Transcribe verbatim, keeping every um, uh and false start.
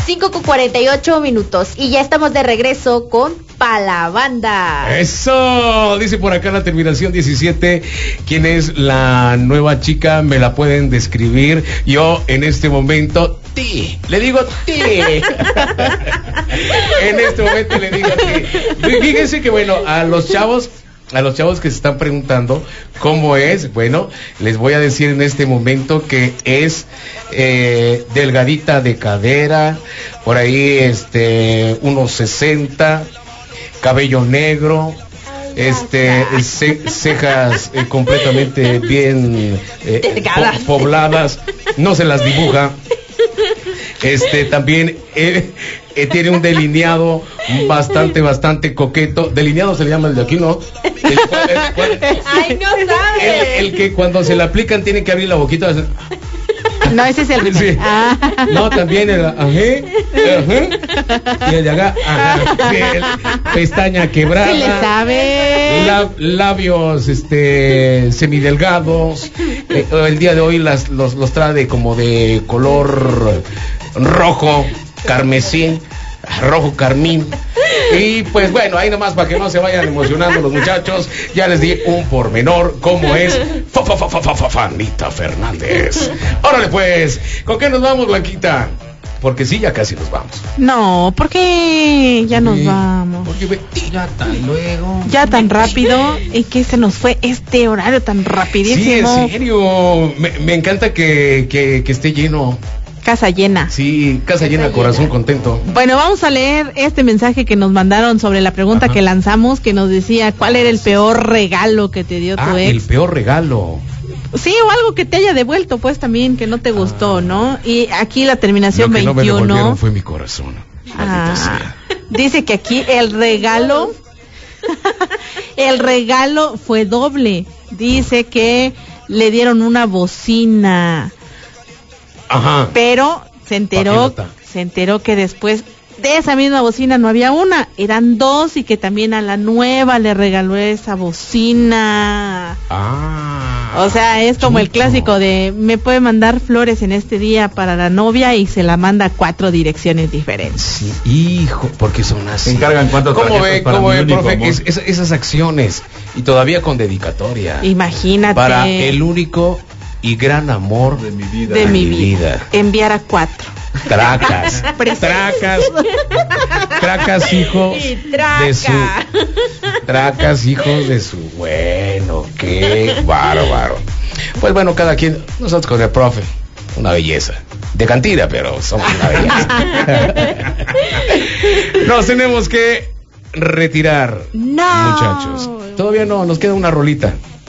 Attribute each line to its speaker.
Speaker 1: cinco con cuarenta y ocho minutos. Y ya estamos de regreso con Pa' la Banda.
Speaker 2: Eso, dice por acá la terminación diecisiete. ¿Quién es la nueva chica? ¿Me la pueden describir? Yo en este momento, ti, le digo ti. En este momento le digo ti. Fíjense que bueno, a los chavos A los chavos que se están preguntando cómo es, bueno, les voy a decir en este momento que es eh, delgadita de cadera, por ahí este unos sesenta, cabello negro, este ce, cejas eh, completamente bien eh, po pobladas, no se las dibuja. Este también eh, eh, tiene un delineado bastante, bastante coqueto. Delineado se le llama el de aquí, ¿no? El, cual, el, cual,
Speaker 1: Ay, no sabe.
Speaker 2: El, el que cuando se le aplican tiene que abrir la boquita.
Speaker 3: No, ese es el
Speaker 2: sí. Ah. No, también el ajá, ajá, y el de acá, ajá, sí, el, pestaña quebrada.
Speaker 3: Se le sabe.
Speaker 2: La, labios este semidelgados. Eh, el día de hoy las, los, los trae como de color rojo, carmesí, rojo carmín. Y pues bueno, ahí nomás para que no se vayan emocionando los muchachos, ya les di un pormenor cómo es fa, fa, fa, fa, fa, fa, Fanita Fernández. Órale pues, ¿con qué nos vamos, Blanquita? Porque sí, ya casi nos vamos.
Speaker 3: No, ¿por qué ya nos sí, vamos?
Speaker 2: Porque ya tan luego.
Speaker 3: Ya tan rápido. ¿Y qué se nos fue este horario tan rapidísimo?
Speaker 2: Sí, en serio. Me, me encanta que, que, que esté lleno.
Speaker 3: Casa llena.
Speaker 2: Sí, casa, casa llena, llena, corazón contento.
Speaker 3: Bueno, vamos a leer este mensaje que nos mandaron sobre la pregunta Ajá. que lanzamos, que nos decía, ¿cuál era el peor regalo que te dio tu
Speaker 2: ah,
Speaker 3: ex?
Speaker 2: El peor regalo.
Speaker 3: Sí, o algo que te haya devuelto, pues también, que no te gustó, ah. ¿no? Y aquí la terminación
Speaker 2: Lo que
Speaker 3: veintiuno.
Speaker 2: No me devolvieron fue mi corazón.
Speaker 3: Ah, dice que aquí el regalo, el regalo fue doble. Dice que le dieron una bocina.
Speaker 2: Ajá.
Speaker 3: Pero se enteró, se enteró que después de esa misma bocina no había una, eran dos, y que también a la nueva le regaló esa bocina.
Speaker 2: Ah.
Speaker 3: O sea, es como chucho. El clásico de me puede mandar flores en este día para la novia y se la manda a cuatro direcciones diferentes.
Speaker 2: Sí, hijo, porque son así.
Speaker 4: Se encargan cuántas
Speaker 2: ¿Cómo ve, cómo ve, profe? Es, es, esas acciones y todavía con dedicatoria.
Speaker 3: Imagínate.
Speaker 2: Para el único y gran amor de mi vida.
Speaker 3: De, de mi vida. vida. Enviar a cuatro.
Speaker 2: Tracas. Tracas. Tracas, hijos
Speaker 1: traca.
Speaker 2: de su. Tracas, hijos de su. Bueno, qué bárbaro. Pues bueno, cada quien. Nosotros con el profe. Una belleza. De cantina, pero somos una belleza. Nos tenemos que retirar.
Speaker 3: No.
Speaker 2: Muchachos. Todavía no, nos queda una rolita.